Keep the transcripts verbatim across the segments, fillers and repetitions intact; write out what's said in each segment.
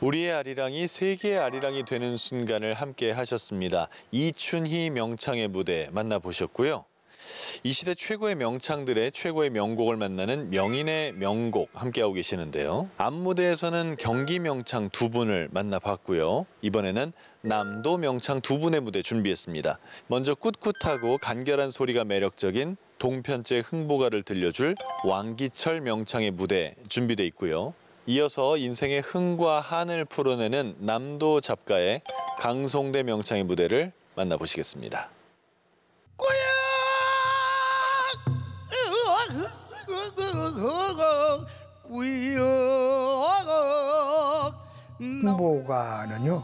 우리의 아리랑이 세계의 아리랑이 되는 순간을 함께 하셨습니다. 이춘희 명창의 무대 만나보셨고요. 이 시대 최고의 명창들의 최고의 명곡을 만나는 명인의 명곡 함께하고 계시는데요. 앞무대에서는 경기 명창 두 분을 만나봤고요. 이번에는 남도 명창 두 분의 무대 준비했습니다. 먼저 꿋꿋하고 간결한 소리가 매력적인 동편제 흥보가를 들려줄 왕기철 명창의 무대 준비돼 있고요. 이어서 인생의 흥과 한을 풀어내는 남도 잡가의 강송대 명창의 무대를 만나보시겠습니다. 흥보가는요,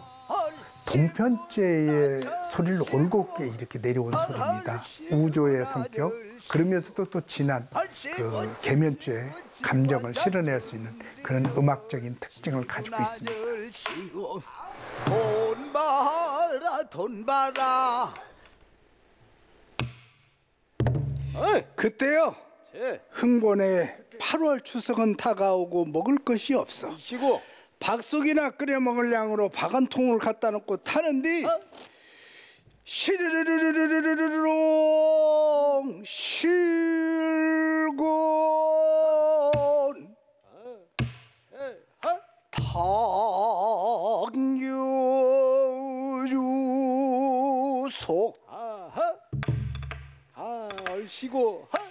동편제의 소리를 올곧게 이렇게 내려온 소리입니다. 우조의 성격, 그러면서도 또 진한 그 계면죄의 감정을 실어낼 수 있는 그런 음악적인 특징을 가지고 있습니다. 돈 봐라 돈 봐라. 그때요, 흥본에 팔월 추석은 다가오고 먹을 것이 없어. 시고 박속이나 끓여 먹을 양으로 박 한 통을 갖다 놓고 타는디 시르르르르르르르롱 실곤 당유주소 아하 아 얼씨고 하